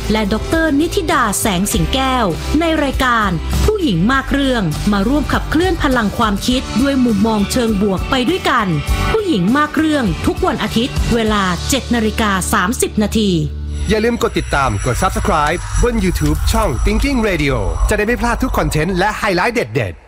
และดร.นิธิดาแสงสิงแก้วในรายการผู้หญิงมากเรื่องมาร่วมขับเคลื่อนพลังความคิดด้วยมุมมองเชิงบวกไปด้วยกันผู้หญิงมากเรื่องทุกวันอาทิตย์เวลา 7:30 น. อย่าลืมกดติดตามกด Subscribe บน YouTube ช่อง Thinking Radio จะได้ไม่พลาดทุกคอนเทนต์และไฮไลท์เด็ด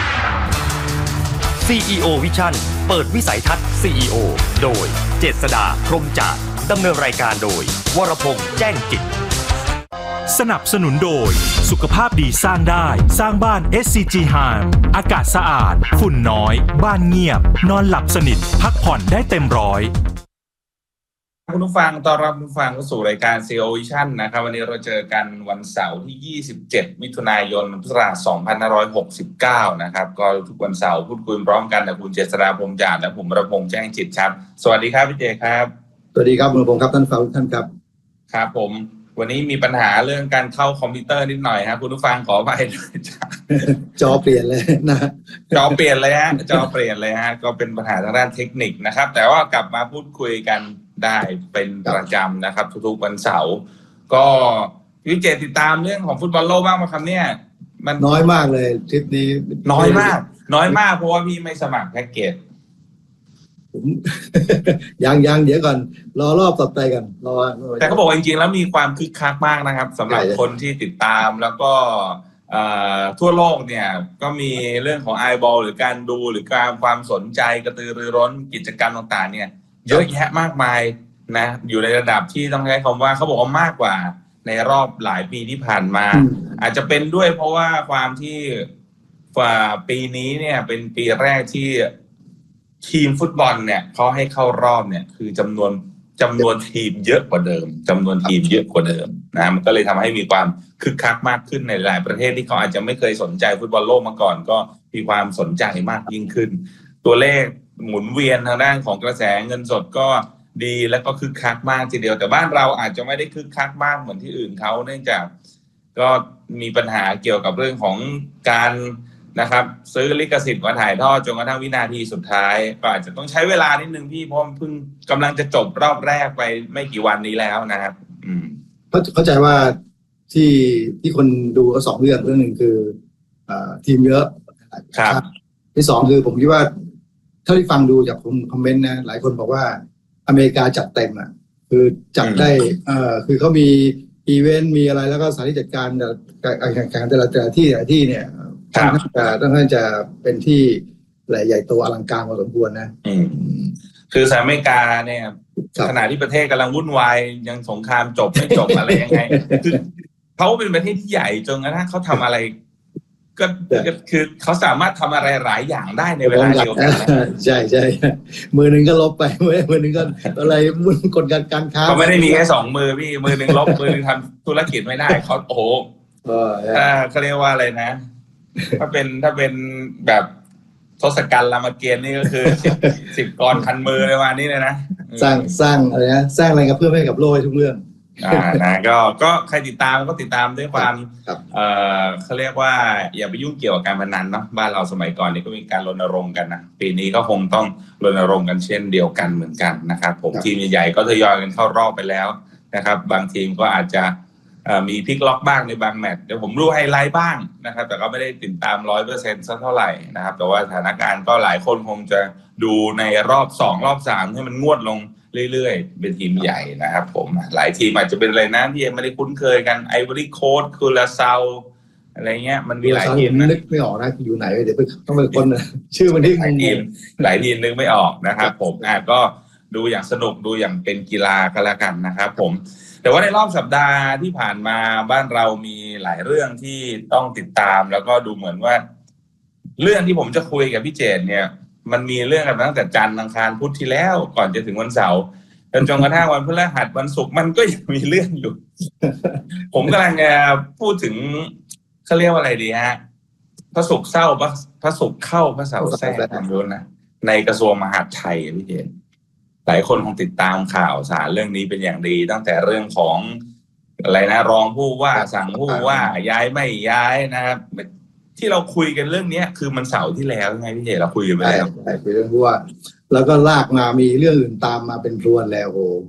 ๆ CEO Vision เปิดวิสัยทัศน์ CEO โดยเจษฎา พรหมจากดำเนินรายการโดยวรพงษ์แจ้งจิตสนับสนุนโดยสุขภาพดีสร้างได้สร้างบ้าน SCG Harm อากาศสะอาดฝุ่นน้อยบ้านเงียบนอนหลับสนิทพักผ่อนได้เต็มร้อยคุณผู้ฟังต้อนรับคุณผู้ฟังเข้าสู่รายการ CEO Vision นะครับวันนี้เราเจอกันวันเสาร์ที่27มิถุนายนพุทธศักราช2569นะครับก็ทุกวันเสาร์พูดคุยพร้อมกันกับคุณเจษฎา พรหมจากและผมวรพงษ์แจ้งจิตครับสวัสดีครับพี่เจครับสวัสดีครับวรพงษ์ครับท่านฟังทุกท่านครับครับผมวันนี้มีปัญหาเรื่องการเข้าคอมพิวเตอร์นิดหน่อยครับคุณผู้ฟังขออภัยด้วยจอเปลี่ยนเลยนะจอเปลี่ยนเลยฮะจอเปลี่ยนเลยฮะก็เป็นปัญหาทางด้านเทคนิคนะครับแต่ว่ากลับมาพูดคุยกันได้เป็นประจำนะครับทุกๆวันเสาร์ก็พี่เจติดตามเรื่องของฟุตบอลโลกบ้างไหมครับเนี่ยมันน้อยมากเลยทริปนี้น้อยมากเพราะว่าพี่ไม่สมัครแพ็กเกจผมยังเดี๋ยวก่อนรอรอบต่อไปกันรอแต่เขาบอกว่าจริงๆแล้วมีความคึกคักมากนะครับสำหรับคนที่ติดตามแล้วก็ทั่วโลกเนี่ยก็มีเรื่องของไอบอลหรือการดูหรือการความสนใจกระตือรือร้นกิจกรรมต่างๆเนี่ยเยอะแยะมากมายนะอยู่ในระดับที่ต้องใช้คำว่าเขาบอกว่ามากกว่าในรอบหลายปีที่ผ่านมาอาจจะเป็นด้วยเพราะว่าความที่ปีนี้เนี่ยเป็นปีแรกที่ทีมฟุตบอลเนี่ยเขาให้เข้ารอบเนี่ยคือจำนวนทีมเยอะกว่าเดิมนะมันก็เลยทำให้มีความคึกคักมากขึ้นในหลายประเทศที่เขาอาจจะไม่เคยสนใจฟุตบอลโลกมาก่อนก็มีความสนใจมากยิ่งขึ้นตัวเลขหมุนเวียนทางด้านของกระแสเงินสดก็ดีและก็คึกคักมากทีเดียวแต่บ้านเราอาจจะไม่ได้คึกคักมากเหมือนที่อื่นเขาเนื่องจากก็มีปัญหาเกี่ยวกับเรื่องของการนะครับซื้อลิขสิทธิ์มาถ่ายทอดจนกระทั่งวินาทีสุดท้ายก็อาจจะต้องใช้เวลานิดนึงพี่เพราะเพิ่งกำลังจะจบรอบแรกไปไม่กี่วันนี้แล้วนะครับเข้าใจว่าที่คนดูก็2เรื่องนึงคือทีมเยอะครับที่2คือผมคิดว่าเท่าที่ฟังดูจากคอมเมนต์นะหลายคนบอกว่าอเมริกาจัดเต็มอ่ะคือจัดได้คือเขามีอีเวนต์มีอะไรแล้วก็สถานที่จัดการการแข่งขันแต่ละที่เนี่ยต้องจะเป็นที่ใหญ่โตอลังการพอสมควรนะคือสหรัฐอเมริกาเนี่ยขณะที่ประเทศกำลังวุ่นวายยังสงครามจบไม่จบอะไรยังไงคือเขาเป็นประเทศที่ใหญ่จนกระทั่งเขาทำอะไรก็คือเขาสามารถทำอะไรหลายอย่างได้ในเวลาเดียวกันใช่มือหนึ่งก็ลบไปมือหนึ่งก็อะไรมุ่งกดการค้าเขาไม่ได้มีแค่2มือพี่มือหนึ่งลบมือหนึ่งทำธุรกิจไม่ได้เขาโอ้โหเขาเรียกว่าอะไรนะถ้าเป็นแบบทศกัณฐ์รามเกียรติ์นี่ก็คือ10 กรพันมือเลยวันนี้เลยนะสร้างอะไรนะสร้างอะไรกับเพื่อให้กับโลกทุกเรื่องนะก็ใครติดตามก็ติดตามด้วยความเขาเรียกว่าอย่าไปยุ่งเกี่ยวกับการพนันเนาะบ้านเราสมัยก่อนนี่ก็มีการรณรงค์กันนะปีนี้ก็คงต้องรณรงค์กันเช่นเดียวกันเหมือนกันนะครับผมทีมใหญ่ๆก็ทยอยกันเข้ารอบไปแล้วนะครับบางทีมก็อาจจะมีพลิกล็อกบ้างในบางแมตช์เดี๋ยวผมรู้ไฮไลท์บ้างนะครับแต่ก็ไม่ได้ติดตาม 100% สักเท่าไหร่นะครับแต่ว่าสถานการณ์ก็หลายคนคงจะดูในรอบ2รอบ3ให้มันงวดลงเรื่อยๆเป็นทีมใหญ่นะครับผมหลายทีมอาจจะเป็นอะไรนะที่ยังไม่ได้คุ้นเคยกันไอวอรี่โค้สคูลาซาวอะไรเงี้ยมันมีหลายทีมนะนึกไม่ออกนะอยู่ไหนเดี๋ยวต้องเป็นคนชื่อมันที่หลายทีมนึกไม่ออกนะครับผมก็ดูอย่างสนุกดูอย่างเป็นกีฬากันละกันนะครับผมแต่ว่าในรอบสัปดาห์ที่ผ่านมาบ้านเรามีหลายเรื่องที่ต้องติดตามแล้วก็ดูเหมือนว่าเรื่องที่ผมจะคุยกับพี่เจตเนี่ยมันมีเรื่องกันตั้งแต่จันทร์อังคารพุธที่แล้วก่อนจะถึงวันเสาร์จนกระทั่งวันพฤหัสวันศุกร์มันก็ยังมีเรื่องอยู่ ผมกำลังจะพูดถึงเขาเรียกว่าอะไรดีฮะพระศุกร์เศร้าพระศุกร์เข้าพระเสาร์แทรกทำรู้นะในกระทรวงมหาดไทยพี่เจตหลายคนคงติดตามข่าวสารเรื่องนี้เป็นอย่างดีตั้งแต่เรื่องของอะไรนะรองผู้ว่าสั่งผู้ว่าย้ายไม่ย้ายนะครับที่เราคุยกันเรื่องนี้คือมันเสาร์ที่แล้วไงพี่เจเราคุยกันไปแล้วคุยเรื่องผู้ว่าแล้วก็ลากมามีเรื่องอื่นตามมาเป็นพรวนแล้วโห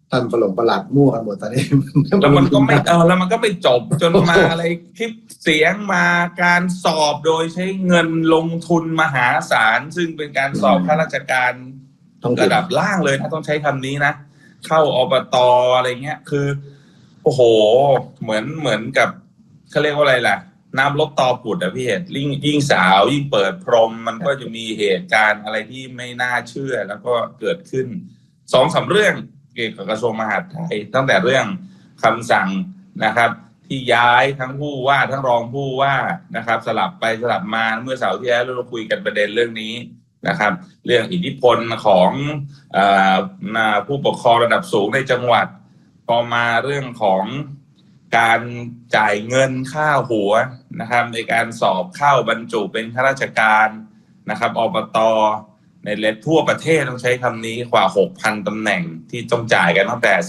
ท่านประหลัดมั่วกันหมดตอนนี้แล้วมันก็ไม่แล้วมันก็ไม่จบจนมาอะไรคลิปเสียงมาการสอบโดยใช้เงินลงทุนมหาศาลซึ่งเป็นการสอบข้าราชการระดับล่างเลยถ้าต้องใช้คำนี้นะเข้าอบต.อะไรเงี้ยคือโอ้โหเหมือนกับเขาเรียกว่าอะไรล่ะน้ำลดตอผุดอะพี่เห็นยิ่งสาวยิ่งเปิดพรมมันก็จะมีเหตุการณ์อะไรที่ไม่น่าเชื่อแล้วก็เกิดขึ้น 2-3 เรื่องเกี่ยวกับกระทรวงมหาดไทยตั้งแต่เรื่องคำสั่งนะครับที่ย้ายทั้งผู้ว่าทั้งรองผู้ว่านะครับสลับไปสลับมาเมื่อเสาร์ที่แล้วเราคุยกันประเด็นเรื่องนี้นะครับเรื่องอิทธิพลของผู้ปกครองระดับสูงในจังหวัดพอมาเรื่องของการจ่ายเงินค่าหัวนะครับในการสอบเข้าบรรจุเป็นข้าราชการนะครับอบต.ในเลททั่วประเทศต้องใช้คำนี้กว่า 6,000 ตำแหน่งที่ต้องจ่ายกันตั้งแต่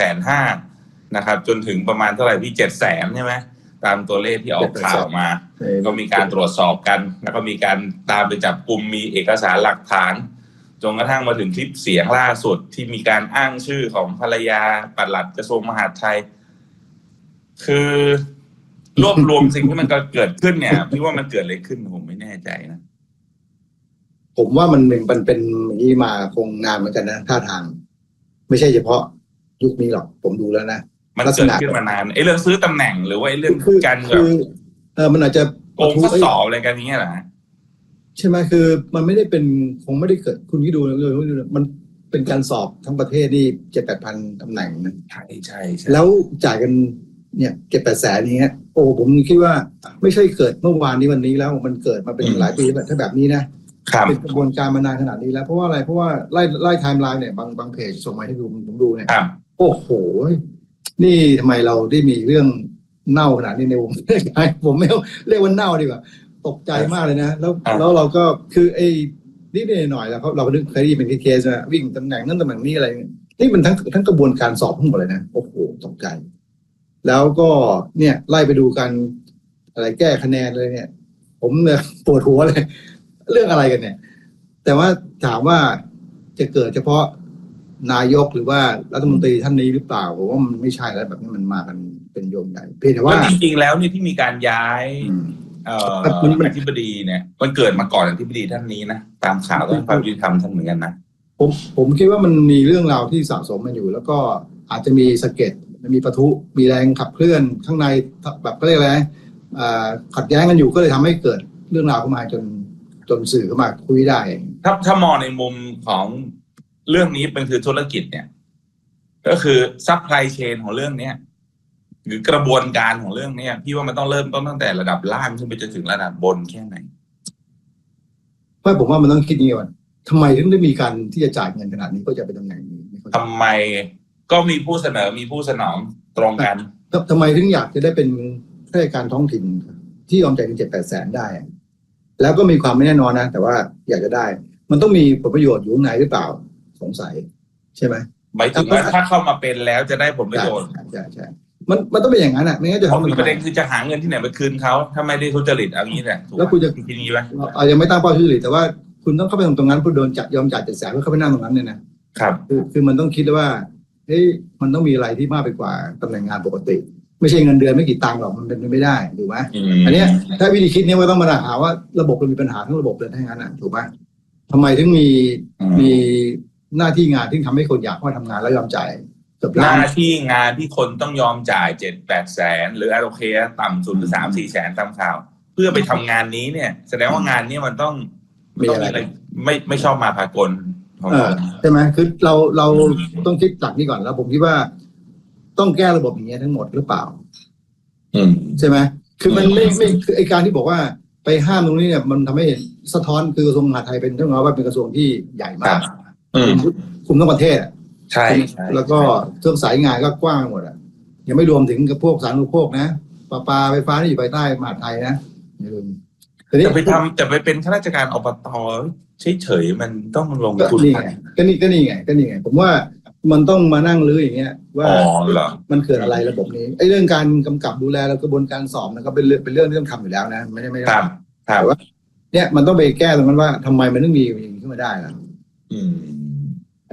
350,000 นะครับจนถึงประมาณเท่าไหร่พี่ 700,000 ใช่ไหมตามตัวเลขที่ออกข่าวมาก็มีการตรวจสอบกันแล้วก็มีการตามไปจับกุมมีเอกสารหลักฐานจนกระทั่งมาถึงคลิปเสียงล่าสุดที่มีการอ้างชื่อของภรรยาปลัดกระทรวงมหาดไทยคือรวบรวมสิ่งที่มันก็เกิดขึ้นเนี่ยพี่ว่ามันเกิดอะไรขึ้นผมไม่แน่ใจนะผมว่ามันเป็นอย่างนี้มาคงนานเหมือนกันนะท่าทางไม่ใช่เฉพาะยุคนี้หรอกผมดูแล้วนะมันเกิดขึ้นมานานไอ้เรื่องซื้อตำแหน่งหรือว่าไอ้เรื่องการเงินมันอาจจะโกงข้อสอบอะไรกันนี้เหรอใช่ไหมคือมันไม่ได้เป็นคงไม่ได้เกิดคุณคิดดูเลยมันเป็นการสอบทั้งประเทศนี่ 7-8,000 ตำแหน่งนะใช่แล้วจ่ายกันเนี่ย 7-8 แสนนี้ฮะโอ้ผมคิดว่าไม่ใช่เกิดเมื่อวานนี้วันนี้แล้วมันเกิดมาเป็นหลายปีถ้าแบบนี้นะเป็นกระบวนการมานานขนาดนี้แล้วเพราะว่าอะไรเพราะว่าไล่ไทม์ไลน์เนี่ยบางเพจส่งมาให้ผมดูเนี่ยโอ้โหนี่ทำไมเราได้มีเรื่องเน่าขนาดนี้ในวงการผมไม่เรียกว่าเน่าดีกว่าตกใจมากเลยนะแล้วเราก็คือไอ้นิดหน่อยแล้วเราเคยได้ยินเป็นเคสนะวิ่งตำแหน่งนั้นตำแหน่งนี้อะไรนี่มันทั้งกระบวนการสอบทั้งหมดเลยนะโอ้โหตกใจแล้วก็เนี่ยไล่ไปดูกันอะไรแก้คะแนนเลยเนี่ยผมเนี่ยปวดหัวเลยเรื่องอะไรกันเนี่ยแต่ว่าถามว่าจะเกิดเฉพาะนายกหรือว่ารัฐมนตรีท่านนี้หรือเปล่าผมว่ามันไม่ใช่แล้วแบบนี้มันมากันเป็นโยมใหญ่เพียงแต่ว่าจริงๆแล้วเนี่ยที่มีการย้ายอธิบดีเนี่ยมันเกิดมาก่อนอธิบดีท่านนี้นะตามข่าวต้องความยุติธรรมท่านเหมือนกันนะผมคิดว่ามันมีเรื่องราวที่สะสมมาอยู่แล้วก็อาจจะมีสะเก็ดมีปะทุมีแรงขับเคลื่อนข้างในแบบก็เรียกอะไรขัดแย้งกันอยู่ก็เลยทำให้เกิดเรื่องราวเข้ามาจนสื่อเข้ามาคุยได้ถ้ามองในมุมของเรื่องนี้เป็นคือธุรกิจเนี่ยก็คือซัพพลายเชนของเรื่องนี้หรือกระบวนการของเรื่องนี้พี่ว่ามันต้องเริ่มต้นตั้งแต่ระดับล่างขึ้นไปจนถึงระดับบนแค่ไหนไม่ผมว่ามันต้องคิดอย่างนี้ว่าทำไมถึงได้มีการที่จะจ่ายเงินขนาดนี้ก็จะไปตำแหน่งนี้ทำไมก็มีผู้เสนอมีผู้สนองตรงกันทำไมถึงอยากจะได้เป็นข้าราชการท้องถิ่นที่ยอมจ่ายเงิน 7-8 แสนได้แล้วก็มีความไม่แน่นอนนะแต่ว่าอยากจะได้มันต้องมีผลประโยชน์อยู่ข้างในหรือเปล่าสงสัยใช่ไหมหมายถึงว่าถ้าเข้ามาเป็นแล้วจะได้ผลประโยชน์ใช่มันต้องเป็นอย่างนั้นอ่ะไม่งั้นจะมีประเด็นคือจะหาเงินที่ไหนไปคืนเขาถ้าไม่ได้ทุจริตอย่างนี้แหละแล้วคุณจะทีนี้ไหมยังไม่ตั้งเป้าทุจริตแต่ว่าคุณต้องเข้าไปตรงนั้นเพื่อโดนยอมจ่าย7 แสนเพื่อเข้าไปนั่งตรงนั้นเนี่ยนะครับคือมันต้องคิดว่าเฮ้ยมันต้องมีอะไรที่มากไปกว่าตำแหน่งงานปกติไม่ใช่เงินเดือนไม่กี่ตังค์หรอกมันเป็นไม่ได้ถูกไหมอันนี้ถ้าวิธีคิดนี้ว่าต้องมาหาว่าระบบมันมีปัญหาทั้งระบบเลยทั้งนั้นถูกไหมทำไมถึงมีหน้าที่งานที่ทำให้คนอยากเข้ามาทำงานแล้วยอมจ่ายหน้าที่งานที่คนต้องยอมจ่าย 7-8 แสนหรือโอเคต่ำสุด 3-4 แสนตามข่าวเพื่อไปทำงานนี้เนี่ยแสดงว่างานนี้มันต้องมีอะไรไม่ชอบมาพากลใช่ไหมคือเราต้องคิดหลักนี้ก่อนแล้วผมคิดว่าต้องแก้ระบบอย่างเงี้ยทั้งหมดหรือเปล่าใช่ไหมคือมันไม่คือไอการที่บอกว่าไปห้ามตรงนี้เนี่ยมันทำให้เห็นสะท้อนคือกระทรวงมหาดไทยเป็นต้องบอกว่าเป็นกระทรวงที่ใหญ่มากคุมทั้งประเทศใช่แล้วก็เครื่องสายงานก็กว้างหมดอ่ะยังไม่รวมถึงกับพวกสาธารณูปโภคนะประปาไฟฟ้าที่อยู่ภายใต้มหาดไทยนะแต่ไปเป็นข้าราชการอบต.เฉยๆมันต้องลงทุนก็นี่ไงผมว่ามันต้องมานั่งลื้ออย่างเงี้ยว่ามันเกิดอะไรระบบนี้ไอ้เรื่องการกำกับดูแลแล้วกระบวนการสอบมันก็เป็นเรื่องที่ต้องทำอยู่แล้วนะไม่ได้แต่ว่าเนี่ยมันต้องไปแก้ตรงนั้นว่าทำไมมันต้องมีอย่างนี้ขึ้นมาได้ล่ะไ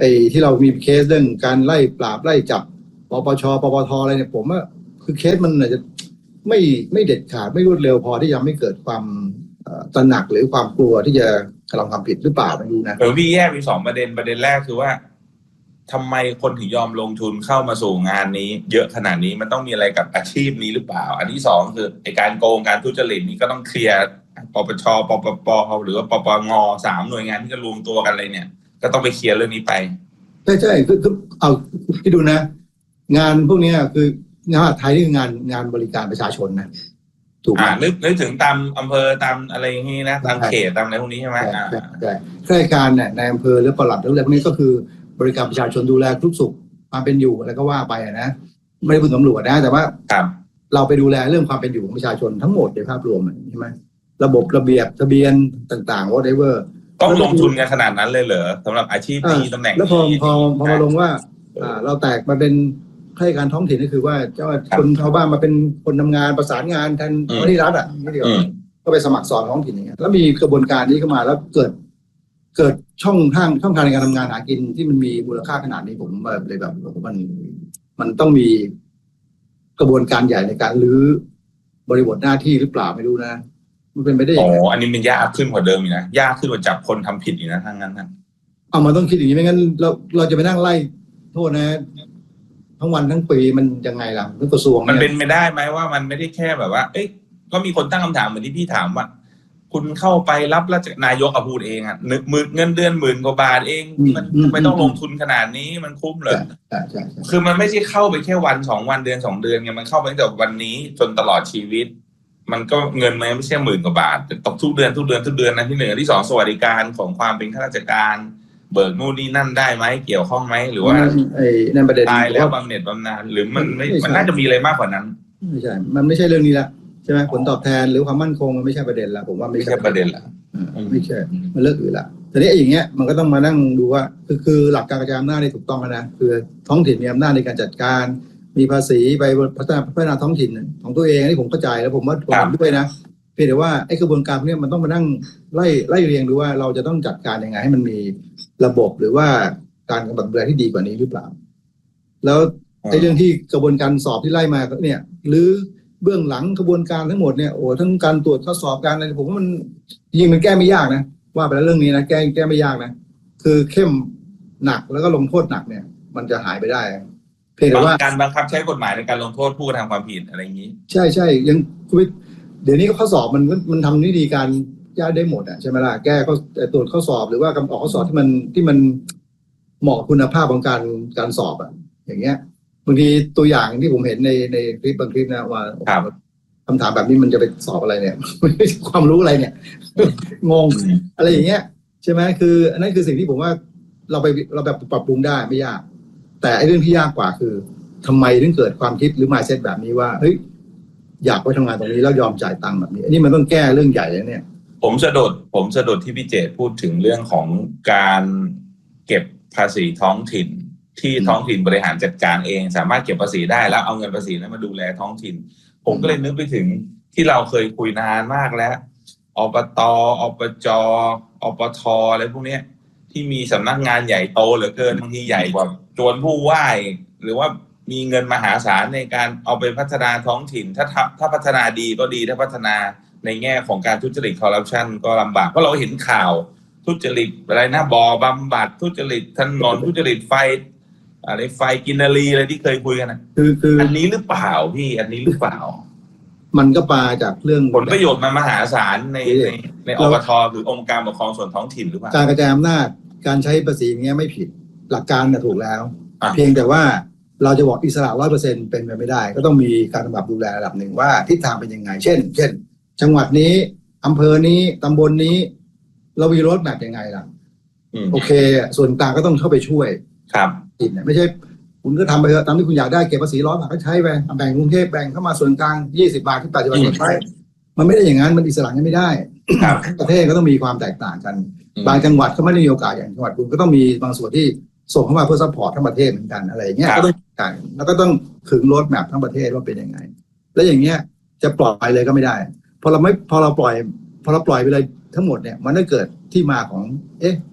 ที่เรามีเคสเรื่องการไล่ปราบไล่จับปปชปปทอะไรเนี่ยผมว่าคือเคสมันอาจจะไม่เด็ดขาดไม่รวดเร็วพอที่จะไม่เกิดความตระหนักหรือความกลัวที่จะกระทำความผิดหรือเปล่าไม่รู้นะพี่แยกมี2ประเด็นแรกคือว่าทำไมคนถึงยอมลงทุนเข้ามาสู่งานนี้เยอะขนาดนี้มันต้องมีอะไรกับอาชีพนี้หรือเปล่าอันที่2คือไอ้การโกงการทุจริตนี่ก็ต้องเคลียร์ปปชปปปหรือว่าปปง3หน่วยงานที่จะรวมตัวกันเลยเนี่ยก็ต้องไปเคลียร์เรื่องนี้ไปใช่คือเอาที่ดูนะงานพวกนี้คืองานไทยนี่คืองานบริการประชาชนนะถูกไหมนึกถึงตามอำเภอตามอะไรอย่างนี้นะตามเขตตามอะไรพวกนี้ใช่ไหมใช่ข้าราชการเนี่ยในอำเภอหรือปลัดหรืออะไรพวกนี้ก็คือบริการประชาชนดูแลทุกสุขความเป็นอยู่อะไรก็ว่าไปนะไม่ได้พูดตำรวจนะแต่ว่าเราไปดูแลเรื่องความเป็นอยู่ของประชาชนทั้งหมดในภาพรวมใช่ไหมระบบระเบียบทะเบียนต่างๆ whatever ต้องลงทุนกันขนาดนั้นเลยเหรอสำหรับอาชีพนี้ตำแหน่งแล้วพอมาลงว่าเราแตกมาเป็นข้าราชการท้องถิ่นก็คือว่าเจ้าคนชาวบ้านมาเป็นคนทำงานประสานงานแทนเจ้าหน้าที่รัฐนี่เดียวก็ไปสมัครสอนท้องถิ่นอย่างเงี้ยแล้วมีกระบวนการนี้เข้ามาแล้วเกิดช่องทางในการทำงานหากินที่มันมีมูลค่าขนาดนี้ผมเลยแบบมันต้องมีกระบวนการใหญ่ในการรื้อบริบทหน้าที่หรือเปล่าไม่รู้นะมันเป็นไปได้อันนี้มันยากขึ้นกว่าเดิมอีกนะยากขึ้นกว่าจับคนทำผิดอีกนะทางนั้นนะเอามาต้องคิดอย่างนี้ไม่งั้นเราจะไปนั่งไล่โทษนะทั้งวันทั้งปีมันยังไงล่ะกระทรวงมันเป็นไม่ได้ไหมว่ามันไม่ได้แค่แบบว่าเอ้ยก็มีคนตั้งคำถามเหมือนที่พี่ถามว่าคุณเข้าไปรับราชนายกพูดเองอ่ะเงินเดือน10,000 กว่าบาทเองมันไม่ต้องลงทุนขนาดนี้มันคุ้มเหรอคือมันไม่ใช่เข้าไปแค่วัน2 วันเดือน2 เดือนไงมันเข้าไปตั้งแต่วันนี้จนตลอดชีวิตมันก็เงินมันไม่ใช่10,000 กว่าบาทตกทุกเดือนนะที่1ที่2สวัสดิการของความเป็นข้าราชการเบิกนู่นนี่นั่นได้ไหมเกี่ยวข้องไหมหรือว่านั่นประเด็นตายแล้วบำเหน็จบำนาญหรือมันน่าจะมีอะไรมากกว่านั้นไม่ใช่มันไม่ใช่เรื่องนี้ละใช่ไหมผลตอบแทนหรือความมั่นคงมันไม่ใช่ประเด็นละผมว่าไม่ใช่ประเด็นละไม่ใช่มันเลิกอื่นละแต่นี้อย่างเงี้ยมันก็ต้องมานั่งดูว่าคือหลักการกระจายอำนาจนี่ถูกต้องนะคือท้องถิ่นมีอำนาจในการจัดการมีภาษีไปพัฒนาท้องถิ่นของตัวเองนี่ผมเข้าใจแล้วผมว่าผมด้วยนะเพียงแต่ว่าไอ้กระบวนการนี้มันต้องมานั่งไล่เรียงดูว่าเราจะต้องจัดการยังไงให้มันมีระบบหรือว่าการกำกับดูแลที่ดีกว่านี้หรือเปล่าแล้วไอ้เรื่องที่กระบวนการสอบที่ไล่มาเนี่ยหรือเบื้องหลังกระบวนการทั้งหมดเนี่ยโอ้ทั้งการตรวจข้อสอบการอะไรผมว่ามันยิ่งมันแก้ไม่ยากนะว่าไปแล้วเรื่องนี้นะแก้ไม่ยากนะคือเข้มหนักแล้วก็ลงโทษหนักเนี่ยมันจะหายไปได้เพียงแต่ว่าการบังคับใช้กฎหมายในการลงโทษผู้กระทำความผิดอะไรอย่างนี้ใช่ยังเดี๋ยวนี้ข้อสอบมันทำวิธีการยากได้หมดอ่ะใช่ไหมล่ะแก้ก็ตรวจข้อสอบหรือว่าคำตอบข้อสอบที่มันเหมาะคุณภาพของการสอบอ่ะอย่างเงี้ยบางทีตัวอย่างที่ผมเห็นในคลิปบางคลิปนะว่าคำถามแบบนี้มันจะไปสอบอะไรเนี่ยความรู้อะไรเนี่ยงงอะไรอย่างเงี้ยใช่ไหมคืออันนั้นคือสิ่งที่ผมว่าเราแบบปรับปรุงได้ไม่ยากแต่ไอ้เรื่องที่ยากกว่าคือทำไมถึงเกิดความคิดหรือ mindset แบบนี้ว่าเฮ้ยอยากไปทำงานตรงนี้แล้วยอมจ่ายตังค์แบบนี้อันนี้มันต้องแก้เรื่องใหญ่เลยเนี่ยผมสะดุดที่พี่เจตพูดถึงเรื่องของการเก็บภาษีท้องถิ่นที่ท้องถิ่นบริหารจัดการเองสามารถเก็บภาษีได้แล้วเอาเงินภาษีนั้นมาดูแลท้องถิ่นผมก็เลยนึกไปถึงที่เราเคยคุยนานมากแล้วอบต.อบจ.อบท.อะไรพวกนี้ที่มีสำนักงานใหญ่โตเหลือเกินบางทีใหญ่กว่าจวนผู้ว่าหรือว่ามีเงินมหาศาลในการเอาไปพัฒนาท้องถิ่นถ้าพัฒนาดีก็ดีถ้าพัฒนาในแง่ของการทุจริตคอร์รัปชันก็ลำบากเพราะเราเห็นข่าวทุจริตอะไรนะบ่อบำบัดทุจริตถนนทุจริตไฟอะไรไฟกินนารีอะไรที่เคยคุยกันนะคืออันนี้หรือเปล่าพี่อันนี้หรือเปล่ามันก็มาจากเรื่องผลประโยชน์มหาศาลในอบท.หรือองค์การปกครองส่วนท้องถิ่นหรือเปล่าการกระจายอำนาจการใช้ภาษีอย่างเงี้ยไม่ผิดหลักการน่ะถูกแล้วเพียงแต่ว่าเราจะบอกอิสระ 100% เป็นไปไม่ได้ก็ต้องมีการกำกับดูแลระดับหนึ่งว่าทิศทางเป็นยังไงเช่นจังหวัดนี้อำเภอนี้ตำบลนี้เรามีรถแมพยังไงล่ะโอเคส่วนกลางก็ต้องเข้าไปช่วยครับไม่ใช่คุณก็ทำไปเถอะตามที่คุณอยากได้เก็บภาษี100 บาทก็ใช้ไปแบ่งกรุงเทพแบ่งเข้ามาส่วนกลาง20 บาทที่80 บาทเก็บไว้มันไม่ได้อย่างนั้นมันอิสระกันไม่ได้ประเทศก็ต้องมีความแตกต่างกันบางจังหวัดก็ไม่ได้มีโอกาสอย่างจังหวัดคุณก็ต้องมีบางส่วนที่ส่งเข้ามาเพื่อซัพพอร์ตทั้งประเทศเหมือนกันอะไรอย่างเงี้ยก็ต้องการแล้วก็ต้องขึงโรดแมพทั้งประเทศว่าเป็นยังไงแล้วอย่างเงี้ยจะปล่อยเลยก็ไม่ได้พอเราปล่อยไปเลยทั้งหมดเนี่ยมันก็เกิดที่มาของ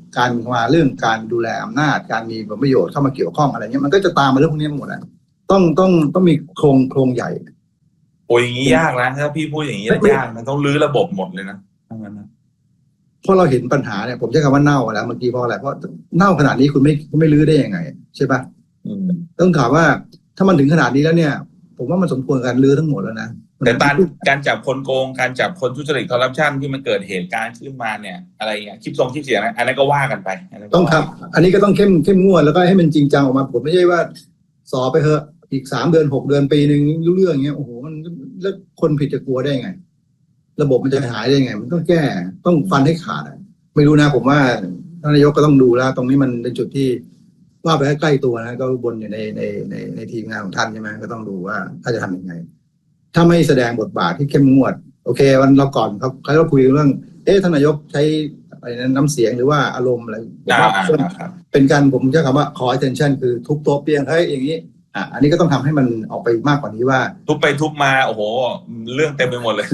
การมาเรื่องการดูแลอำนาจการมีผลประโยชน์เข้ามาเกี่ยวข้องอะไรเงี้ยมันก็จะตามมาเรื่องพวกนี้หมดแหละต้องมีโครงใหญ่โอ้ยอย่างนี้ยากนะถ้าพี่พูดอย่างนี้ยากมันต้องรื้อระบบหมดเลยนะทั้งนั้นนะเพราะเราเห็นปัญหาเนี่ยผมใช้คำว่าเน่าแล้วเมื่อกี้เพราะอะไรเพราะเน่าขนาดนี้คุณไม่รื้อได้ยังไงใช่ป่ะต้องถามว่าถ้ามันถึงขนาดนี้แล้วเนี่ยผมว่ามันสมควรการรื้อทั้งหมดแล้วนะแต่การจับคนโกงการจับคนทุจริตคอร์รัปชันที่มันเกิดเหตุการณ์ขึ้นมาเนี่ยอะไรเงี้ยคลิปเสียงอันนั้นก็ว่ากันไปต้องครับอันนี้ก็ต้องเข้มงวดแล้วก็ให้มันจริงจังออกมาผมไม่ใช่ว่าสอบไปเถอะอีก3 เดือน6 เดือนปีนึงรู้เรื่องอย่างเงี้ยโอ้โหมันแล้วคนผิดจะกลัวได้ไงระบบมันจะหายได้ไงมันต้องแก้ต้องฟันให้ขาดไม่รู้นะผมว่าท่านนายกก็ต้องดูแล้วตรงนี้มันเป็นจุดที่ว่าไปใกล้ตัวนะก็บนอยู่ในทีมงานของท่านใช่ไหมก็ต้องดูว่าถ้าจะทำยังไงถ้าไม่แสดงบทบาทที่เข้มงวดโอเควันเราก่อนครับใครก็คุยเรื่องท่านนายกใช้อะไรนั้นน้ำเสียงหรือว่าอารมณ์อะไรเป็นการผมใช้คำว่า call attention คือทุบโต๊ะเปียงเฮ้ยอย่างนี้อันนี้ก็ต้องทำให้มันออกไปมากกว่านี้ว่าทุบไปทุบมาโอ้โหเรื่องเต็มไปหมดเลย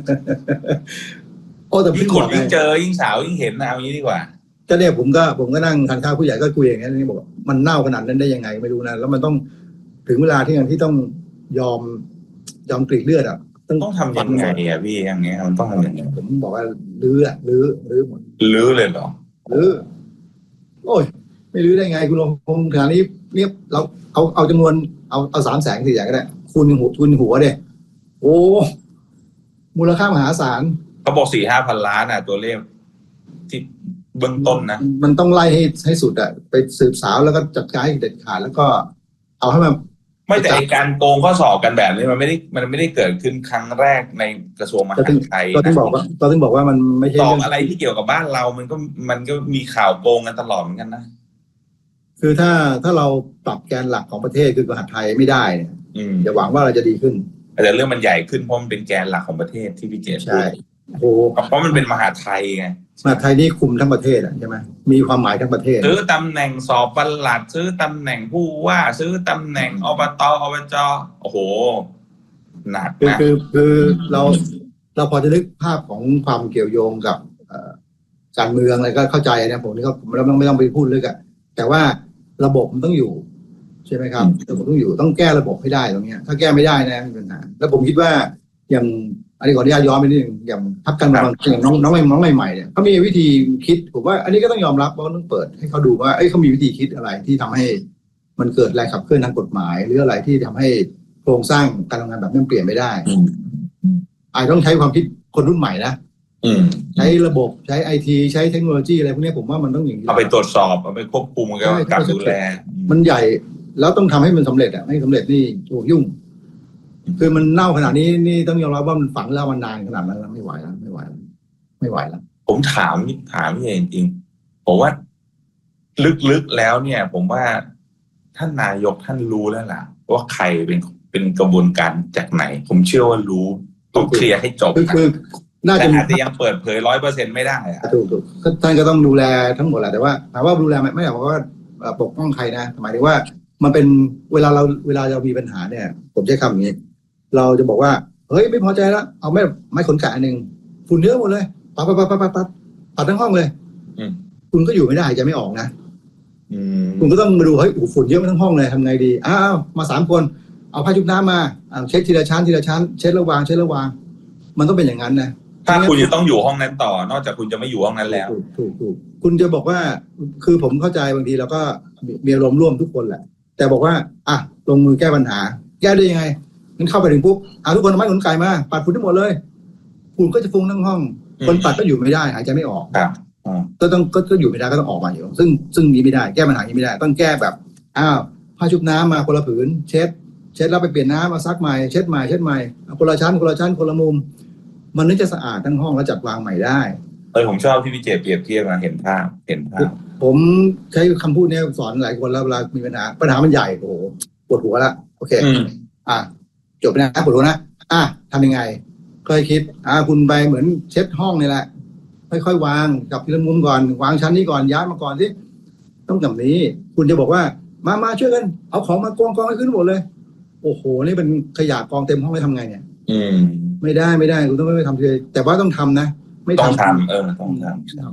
โอ้แต่ยิ่งขุดยิ่งเจอยิ่งสาวยิ่งเห็นนะเอางี้ดีกว่าก็เนี่ยผมก็นั่งทานข้าวผู้ใหญ่ก็คุยอย่างนี้นี่บอกมันเน่าขนาดนั้นได้ยังไงไม่รู้นะแล้วมันต้องถึงเวลาที่ต้องยอมกรีดเลือดต้องทำยังไงอ่ะพี่อย่างเงี้ยมันต้องทำยังไงผมบอกว่าลื้อหมดลื้อเลยเหรอลื้อโอ้ยไม่ลื้อได้ไงคุณลงขนาดนี้เนี่ยเราเอาจำนวนเอา300,000 400,000ก็ได้คูณหัวเด้โอ้มูลค่ามหาศาลเขาบอก 4-5 พันล้านอ่ะตัวเลขที่เบื้องต้นนะมันต้องไล่ให้สุดอ่ะไปสืบสาวแล้วก็จัดการให้เด็ดขาดแล้วก็เอาให้มันไม่แต่การโกงข้อสอบกันแบบนี้มันไม่ได้เกิดขึ้นครั้งแรกในกระทรวงมหาดไทยก็ต้องบอกว่ามันไม่ใช่สอบอะไรที่เกี่ยวกับบ้านเรามันก็มีข่าวโกงกันตลอดเหมือนกันนะคือถ้าเราปรับแกนหลักของประเทศคือมหาดไทยไม่ได้เนี่ยอย่าหวังว่าเราจะดีขึ้นแต่เรื่องมันใหญ่ขึ้นเพราะมันเป็นแกนหลักของประเทศที่พี่เจษพูดโอ้เพราะมันเป็นมหาดไทยไงมหาดไทยนี่คุมทั้งประเทศใช่ไหมมีความหมายทั้งประเทศซื้อตำแหน่งสอบปลัดซื้อตำแหน่งผู้ว่าซื้อตำแหน่งอบต.อบจ.โอ้โหหนักนะคือเราพอจะนึกภาพของความเกี่ยวโยงกับการเมืองอะไรก็เข้าใจนะผมนี่ก็ไม่ต้องไปพูดเลยอะแต่ว่าระบบมันต้องอยู่ใช่ไหมครับระบบต้องอยู่ต้องแก้ระบบให้ได้ตรงนี้ถ้าแก้ไม่ได้นะมีปัญหาแล้วผมคิดว่าอย่างอันนี้ขออนุญาตย้อนไปนิดนึงอย่างพรรคการเมืองอย่างน้องใหม่เนี่ยเขามีวิธีคิดผมว่าอันนี้ก็ต้องยอมรับว่าต้องเปิดให้เขาดูว่าเขามีวิธีคิดอะไรที่ทำให้มันเกิดแรงขับเคลื่อนทางกฎหมายหรืออะไรที่ทำให้โครงสร้างการทำงานแบบนี้เปลี่ยนไม่ได้อาจต้องใช้ความคิดคนรุ่นใหม่นะใช้ระบบใช้ IT ใช้เทคโนโลยีอะไรพวกนี้ผมว่ามันต้องอย่างนี้เอาไปตรวจสอบเอาไปควบคุมการดูแลมันใหญ่แล้วต้องทำให้มันสำเร็จไม่สำเร็จนี่โอ้ยุ่งคือมันเน่าขนาดนี้นี่ต้องยอมรับว่ามันฝังแล้วมันนานขนาดนั้นแล้วไม่ไหวแล้วผมถามพี่จริงๆผมว่าลึกๆแล้วเนี่ยผมว่าท่านนายกท่านรู้แล้วล่ะว่าใครเป็นกระบวนการจากไหนผมเชื่อว่ารู้ต้องเคลียร์ให้จบคือน่าจะอาจจะยังเปิดเผย 100% ไม่ได้ถูกท่านก็ต้องดูแลทั้งหมดแหละแต่ว่าถามว่าดูแลไม่ได้เพราะว่าปกป้องใครนะหมายถึงว่ามันเป็นเวลาเรามีปัญหาเนี่ยผมใช้คำอย่างนี้เราจะบอกว่าเฮ้ยไม่พอใจแล้วเอาไม้ขนไก่อันนึงฝุ่นเยอะหมดเลยปัดทั้งห้องเลยคุณก็อยู่ไม่ได้จะไม่ออกนะคุณก็ต้องมาดูเฮ้ยฝุ่นเยอะทั้งห้องเลยทำไงดีมา3 คนเอาผ้าชุบน้ำมาเช็ดทีละชั้นเช็ดระวางมันต้องเป็นอย่างนั้นนะถ้าคุณจะต้องอยู่ห้องนั้นต่อนอกจากคุณจะไม่อยู่ห้องนั้นแล้วถูกคุณจะบอกว่าคือผมเข้าใจบางทีเราก็มีอารมณ์ร่วมทุกคนแหละแต่บอกว่าลงมือแก้ปัญหาแก้ได้ยังไงงั้นเข้าไปถึงปุ๊บทุกคนเอาไม้ขนไก่มาปัดฝุ่นทั้งหมดเลยฝุ่นก็จะฟุ้งทั้งห้องคนปัดก็อยู่ไม่ได้หายใจไม่ออกก็อยู่ไม่ได้ก็ต้องออกมาอยู่ซึ่งนี้ไม่ได้แก้ปัญหานี้ไม่ได้ต้องแก้แบบผ้าชุบน้ำมาคนละผืนเช็ดแล้วไปเปลี่ยนน้ำมาซักใหม่เช็ดใหม่คนละชั้นคนละมุมมันนึกจะสะอาดทั้งห้องแล้วจัดวางใหม่ได้ผมชอบที่พี่เจเปรียบเทียบมาเห็นภาพผมใช้คำพูดนี้สอนหลายคนแล้วเวลามีปัญหามันใหญ่โอ้โหปวดหัวละโอเคจบนะปวดหัวนะทำยังไงค่อยคิดคุณไปเหมือนเช็ดห้องนี่แหละค่อยๆวางจับทีละมุมก่อนวางชั้นนี้ก่อนย้ายมาก่อนสิต้องแบบนี้คุณจะบอกว่ามาช่วยกันเอาของมากองให้ขึ้นหมดเลยโอ้โหนี่เป็นขยะกองเต็มห้องเลยทำไงเนี่ยไม่ได้คุณต้องไม่ทำเลยแต่ว่าต้องทำนะไม่ต้องทำต้องท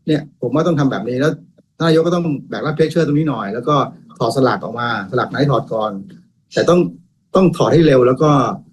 เนี่ยผมว่าต้องทำแบบนี้แล้วนายกก็ต้องแบกรับเพรสเชอร์ตรงนี้หน่อยแล้วก็ถอดสลากออกมาสลากไหนถอดก่อนแต่ต้องถอดให้เร็วแล้วก็